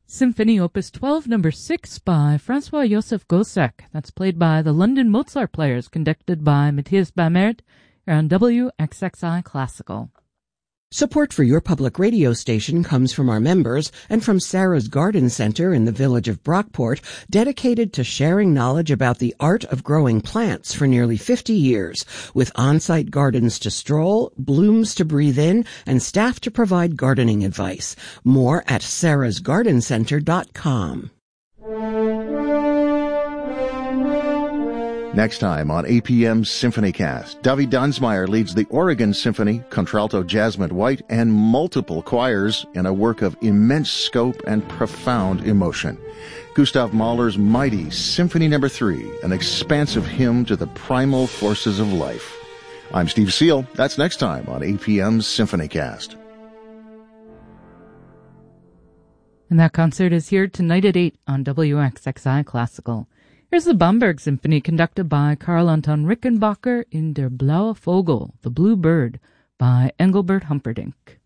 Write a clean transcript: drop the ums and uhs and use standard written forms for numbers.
Symphony Opus 12, number 6 by Francois-Joseph Gossec. That's played by the London Mozart Players, conducted by Matthias Bamert on WXXI Classical. Support for your public radio station comes from our members and from Sarah's Garden Center in the village of Brockport, dedicated to sharing knowledge about the art of growing plants for nearly 50 years, with on-site gardens to stroll, blooms to breathe in, and staff to provide gardening advice. More at sarahsgardencenter.com. Next time on APM's SymphonyCast, Davi Dansmeyer leads the Oregon Symphony, contralto Jasmine White, and multiple choirs in a work of immense scope and profound emotion. Gustav Mahler's mighty Symphony No. 3, an expansive hymn to the primal forces of life. I'm Steve Seal. That's next time on APM's SymphonyCast. And that concert is here tonight at 8 on WXXI Classical. Here's the Bamberg Symphony, conducted by Karl Anton Rickenbacker in Der blaue Vogel, the Blue Bird, by Engelbert Humperdinck.